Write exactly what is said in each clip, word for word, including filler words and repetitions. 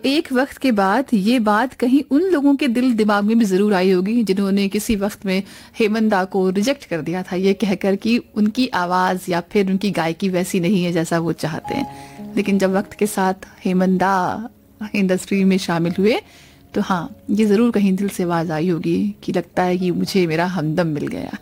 एक वक्त के बाद ये बात कहीं उन लोगों के दिल दिमाग में भी जरूर आई होगी जिन्होंने किसी वक्त में हेमंत दा को रिजेक्ट कर दिया था, ये कहकर कि उनकी आवाज या फिर उनकी गायकी वैसी नहीं है जैसा वो चाहते हैं। लेकिन जब वक्त के साथ हेमंत दा इंडस्ट्री में शामिल हुए तो हाँ, ये जरूर कहीं दिल से आवाज आई होगी कि लगता है कि मुझे मेरा हमदम मिल गया।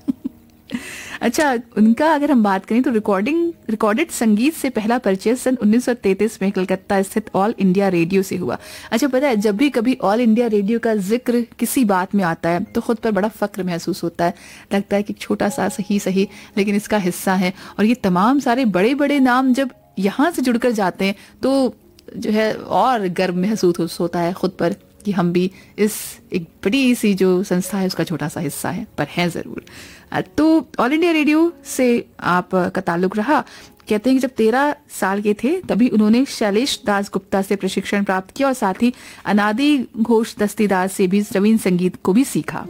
अच्छा, उनका अगर हम बात करें तो रिकॉर्डिंग रिकॉर्डेड संगीत से पहला परिचय सन उन्नीस सौ तैंतीस में कलकत्ता स्थित ऑल इंडिया रेडियो से हुआ। अच्छा, पता है जब भी कभी ऑल इंडिया रेडियो का जिक्र किसी बात में आता है तो खुद पर बड़ा फक्र महसूस होता है। लगता है कि छोटा सा सही सही लेकिन इसका हिस्सा है, और ये तमाम सारे बड़े बड़े नाम जब यहाँ से जुड़कर जाते हैं तो जो है और गर्व महसूस होता है खुद पर कि हम भी इस एक बड़ी सी जो संस्था है उसका छोटा सा हिस्सा है, पर है जरूर। तो ऑल इंडिया रेडियो से आपका ताल्लुक रहा। कहते हैं कि जब तेरह साल के थे तभी उन्होंने शैलेश दास गुप्ता से प्रशिक्षण प्राप्त किया और साथ ही अनादि घोष दस्तीदार से भी रवीन संगीत को भी सीखा।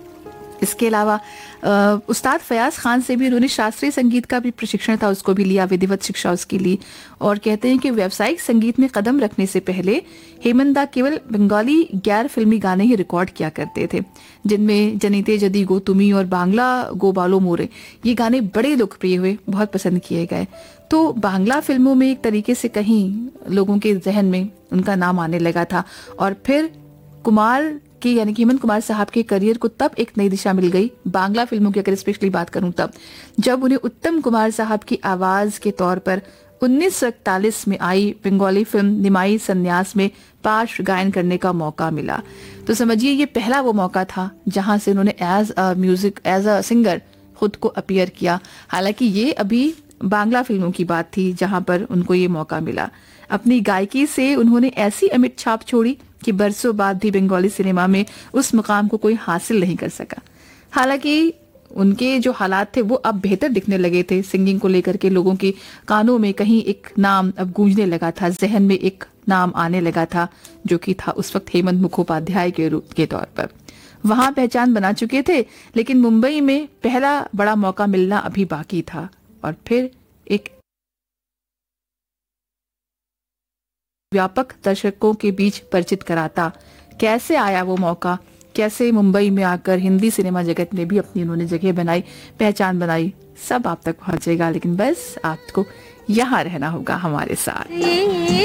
इसके अलावा उस्ताद फयाज खान से भी उन्होंने शास्त्रीय संगीत का भी प्रशिक्षण था, उसको भी लिया, विधिवत शिक्षा उसकी ली। और कहते हैं कि व्यावसायिक संगीत में कदम रखने से पहले हेमंत दा केवल बंगाली गैर फिल्मी गाने ही रिकॉर्ड किया करते थे, जिनमें जनीते जदी गो तुमी और बांग्ला गो बालो मोरे ये गाने बड़े लोकप्रिय हुए, बहुत पसंद किए गए। तो बांग्ला फिल्मों में एक तरीके से कहीं लोगों के जहन में उनका नाम आने लगा था। और फिर कुमार कि यानी कि हेमंत कुमार साहब के करियर को तब एक नई दिशा मिल गई, बांग्ला फिल्मों की अगर स्पेशली बात करूं तब, जब उन्हें उत्तम कुमार साहब की आवाज के तौर पर उन्नीस सौ इकतालीस में आई बंगाली फिल्म निमाई संन्यास में पार्श्व गायन करने का मौका मिला। तो समझिए ये पहला वो मौका था जहां से उन्होंने as a music as a singer खुद को अपीयर किया। हालांकि ये अभी बांग्ला फिल्मों की बात थी जहां पर उनको ये मौका मिला। अपनी गायकी से उन्होंने ऐसी अमिट छाप छोड़ी कि बरसों बाद भी बंगाली सिनेमा में उस मुकाम को कोई हासिल नहीं कर सका। हालांकि उनके जो हालात थे वो अब बेहतर दिखने लगे थे, सिंगिंग को लेकर के लोगों के कानों में कहीं एक नाम अब गूंजने लगा था, जहन में एक नाम आने लगा था जो कि था उस वक्त हेमंत मुखोपाध्याय के रूप के तौर पर। वहां पहचान बना चुके थे, लेकिन मुंबई में पहला बड़ा मौका मिलना अभी बाकी था। और फिर एक व्यापक दर्शकों के बीच परिचित कराता। कैसे आया वो मौका, कैसे मुंबई में आकर हिंदी सिनेमा जगत में भी अपनी उन्होंने जगह बनाई, पहचान बनाई, सब आप तक पहुंचेगा। लेकिन बस आपको यहाँ रहना होगा हमारे साथ।